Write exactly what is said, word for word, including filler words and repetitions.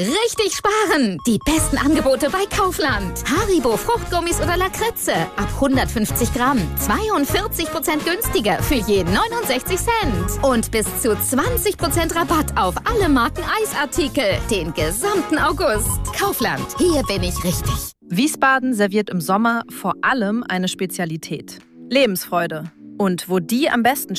Richtig sparen! Die besten Angebote bei Kaufland. Haribo Fruchtgummis oder Lakritze ab hundertfünfzig Gramm. zweiundvierzig Prozent günstiger für je neunundsechzig Cent. Und bis zu zwanzig Prozent Rabatt auf alle Marken Eisartikel. Den gesamten August. Kaufland. Hier bin ich richtig. Wiesbaden serviert im Sommer vor allem eine Spezialität: Lebensfreude. Und wo die am besten